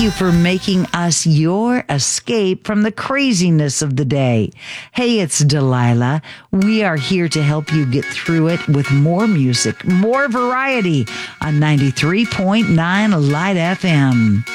you for making us your escape from the craziness of the day. Hey, it's Delilah. We are here to help you get through it with more music, more variety on 93.9 Light FM.